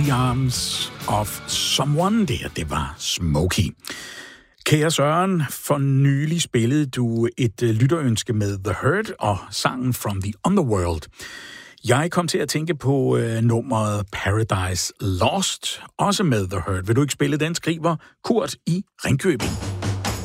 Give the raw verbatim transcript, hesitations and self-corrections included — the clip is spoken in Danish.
The Arms of Someone, det her, det var Smokey. Kære Søren, for nylig spillede du et lytterønske med The Hurt og sangen From the Underworld. Jeg kom til at tænke på øh, nummeret Paradise Lost, også med The Hurt. Vil du ikke spille den, skriver Kurt i Ringkøbing?